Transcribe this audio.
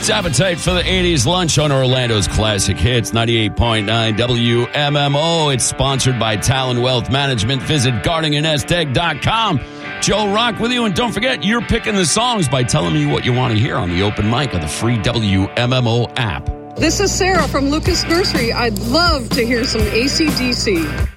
It's Appetite for the 80s lunch on Orlando's Classic Hits, 98.9 WMMO. It's sponsored by Talon Wealth Management. Visit GardingandNestEgg.com. Joe Rock with you, and don't forget, you're picking the songs by telling me what you want to hear on the open mic of the free WMMO app. This is Sarah from Lucas Nursery. I'd love to hear some AC/DC.